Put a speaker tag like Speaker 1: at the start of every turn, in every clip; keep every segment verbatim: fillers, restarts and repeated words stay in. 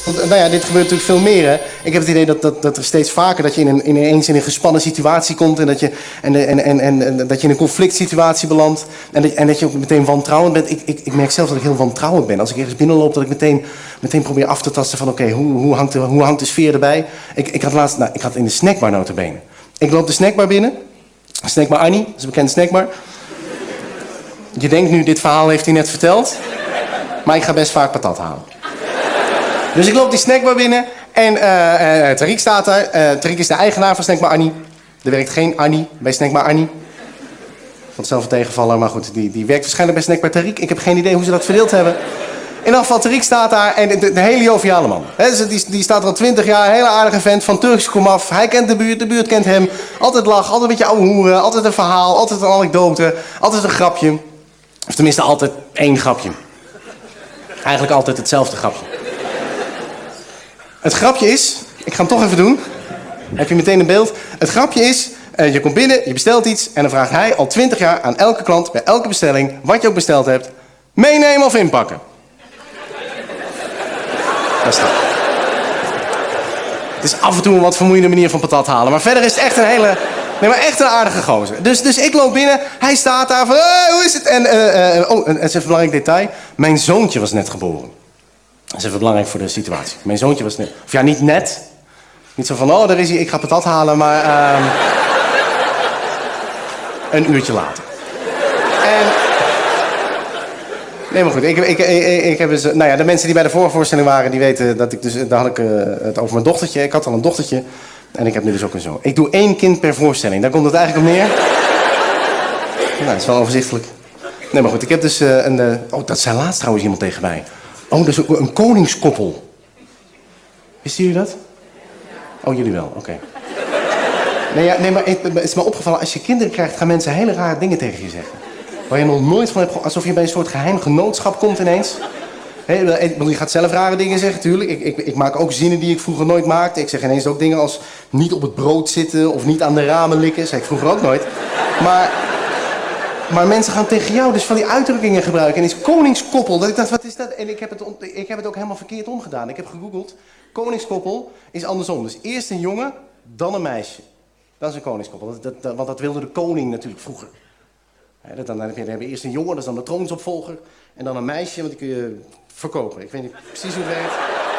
Speaker 1: Nou ja, dit gebeurt natuurlijk veel meer, hè. Ik heb het idee dat, dat, dat er steeds vaker dat je in een, ineens in een gespannen situatie komt... en dat je, en, en, en, en, en, dat je in een conflict situatie belandt... en dat, en dat je ook meteen wantrouwend bent. Ik, ik, ik merk zelf dat ik heel wantrouwend ben. Als ik ergens binnenloop, dat ik meteen, meteen probeer af te tasten van... oké, okay, hoe, hoe, hangt de, hoe hangt de sfeer erbij? Ik, ik had laatst, nou, ik had in de snackbar nota bene. Ik loop de snackbar binnen. Snackbar Annie, dat is een bekende snackbar. Je denkt nu, dit verhaal heeft hij net verteld... maar ik ga best vaak patat halen. Dus ik loop die snackbar binnen en uh, uh, Tariq staat daar. Uh, Tariq is de eigenaar van Snackbar Annie. Er werkt geen Annie bij Snackbar Annie. Vond zelf een tegenvaller, maar goed, die, die werkt waarschijnlijk bij Snackbar Tariq. Ik heb geen idee hoe ze dat verdeeld hebben. In ieder geval, Tariq staat daar en de, de hele joviale man. He, dus die, die staat er al twintig jaar, een hele aardige vent, van Turks komaf. Hij kent de buurt, de buurt kent hem. Altijd lach, altijd een beetje ouwe hoeren, altijd een verhaal, altijd een anekdote, altijd een grapje. Of tenminste, altijd één grapje. Eigenlijk altijd hetzelfde grapje. Het grapje is, ik ga hem toch even doen. Heb je meteen een beeld? Het grapje is, uh, je komt binnen, je bestelt iets... en dan vraagt hij al twintig jaar aan elke klant, bij elke bestelling... wat je ook besteld hebt, meenemen of inpakken. Daar staat. Het is af en toe een wat vermoeiende manier van patat halen... maar verder is het echt een hele... Nee, maar echt een aardige gozer. Dus, dus ik loop binnen, hij staat daar van... Hey, hoe is het? En, uh, uh, oh, en het is even een belangrijk detail. Mijn zoontje was net geboren. Dat is even belangrijk voor de situatie. Mijn zoontje was net... Of ja, niet net. Niet zo van, oh, daar is hij, ik ga patat halen, maar... Uh, een uurtje later. En... Nee, maar goed, ik, ik, ik, ik heb dus... Nou ja, de mensen die bij de vorige voorstelling waren, die weten dat ik dus... Daar had ik uh, het over mijn dochtertje. Ik had al een dochtertje. En ik heb nu dus ook een zoon. Ik doe één kind per voorstelling. Daar komt het eigenlijk op neer. Nou, dat is wel overzichtelijk. Nee, maar goed, ik heb dus uh, een... Uh, oh, dat zei laatst trouwens iemand tegen mij. Oh, dat is een, een koningskoppel. Wisten jullie dat? Oh, jullie wel, oké. Okay. Nee, ja, nee, maar het is me opgevallen, als je kinderen krijgt, gaan mensen hele rare dingen tegen je zeggen. Waar je nog nooit van hebt gehoord, alsof je bij een soort geheim genootschap komt ineens. He, je gaat zelf rare dingen zeggen, tuurlijk. Ik, ik, ik maak ook zinnen die ik vroeger nooit maakte. Ik zeg ineens ook dingen als niet op het brood zitten of niet aan de ramen likken. Dat zei ik vroeger ook nooit. Maar, maar mensen gaan tegen jou dus van die uitdrukkingen gebruiken. En is koningskoppel. Dat ik dacht, wat is dat? En ik heb, het, ik heb het ook helemaal verkeerd omgedaan. Ik heb gegoogeld. Koningskoppel is andersom. Dus eerst een jongen, dan een meisje. Dat is een koningskoppel. Dat, dat, dat, want dat wilde de koning natuurlijk vroeger. He, dat, dan heb je, dan heb je eerst een jongen, dat is dan de troonsopvolger. En dan een meisje, want die kun je verkopen. Ik weet niet precies hoe het werkt.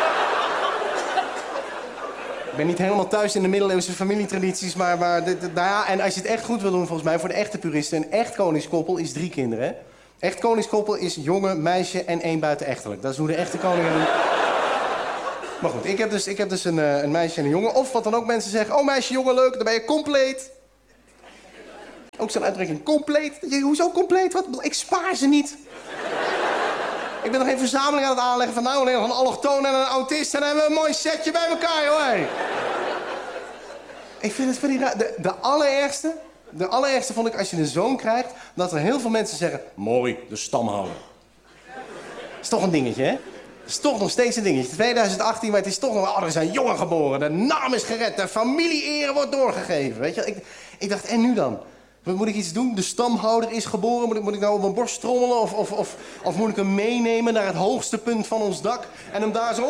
Speaker 1: Ik ben niet helemaal thuis in de middeleeuwse familietradities, maar... maar de, de, nou ja, en als je het echt goed wil doen, volgens mij, voor de echte puristen... een echt koningskoppel is drie kinderen, hè? Echt koningskoppel is jongen, meisje en één buitenechtelijk. Dat is hoe de echte koningen doen. Maar goed, ik heb dus, ik heb dus een, een meisje en een jongen. Of wat dan ook mensen zeggen, oh meisje, jongen, leuk, dan ben je compleet. Ook zo'n uitdrukking, compleet. Hoezo compleet? Wat? Ik spaar ze niet. Ik ben nog geen verzameling aan het aanleggen van nou, alleen nog een allochtoon en een autist. En dan hebben we een mooi setje bij elkaar, hoor. Hey. Ik vind het van die raar. De, de allerergste, de allerergste vond ik als je een zoon krijgt, dat er heel veel mensen zeggen, mooi, de stamhouder. Dat is toch een dingetje, hè? Dat is toch nog steeds een dingetje. twintig achttien, maar het is toch nog, oh, er is een jongen geboren. De naam is gered, de familie-ere wordt doorgegeven. Weet je, ik, ik dacht, en nu dan? Moet ik iets doen? De stamhouder is geboren. Moet ik, moet ik nou op mijn borst trommelen? Of, of, of, of moet ik hem meenemen naar het hoogste punt van ons dak? En hem daar zo...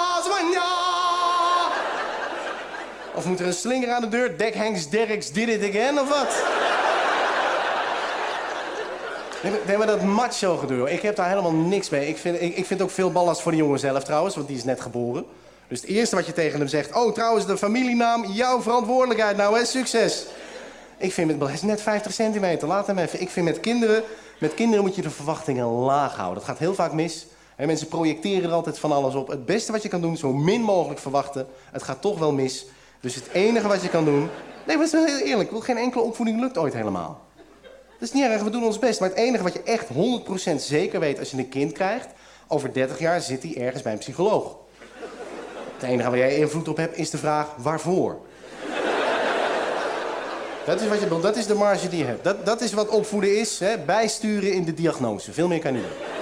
Speaker 1: Of moet er een slinger aan de deur? Deck Hanks Derricks did it again, of wat? Nee, maar dat macho gedoe, ik heb daar helemaal niks mee. Ik vind, ik, ik vind ook veel ballast voor de jongen zelf trouwens, want die is net geboren. Dus het eerste wat je tegen hem zegt... Oh, trouwens, de familienaam, jouw verantwoordelijkheid nou, hè? Succes. Ik vind het, hij is net vijftig centimeter, laat hem even. Ik vind met kinderen, met kinderen moet je de verwachtingen laag houden. Dat gaat heel vaak mis. En mensen projecteren er altijd van alles op. Het beste wat je kan doen, zo min mogelijk verwachten. Het gaat toch wel mis. Dus het enige wat je kan doen... Nee, maar dat is heel eerlijk. Geen enkele opvoeding lukt ooit helemaal. Dat is niet erg, we doen ons best. Maar het enige wat je echt honderd procent zeker weet als je een kind krijgt... over dertig jaar zit hij ergens bij een psycholoog. Het enige waar jij invloed op hebt is de vraag waarvoor. Dat is wat je bedoelt, dat is de marge die je hebt. Dat, dat is wat opvoeden is, hè? Bijsturen in de diagnose. Veel meer kan je niet doen.